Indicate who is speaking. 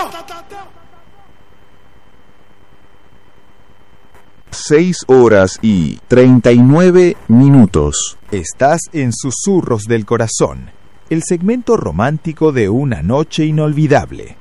Speaker 1: 6:39.
Speaker 2: Estás en Susurros del Corazón, el segmento romántico de una noche inolvidable.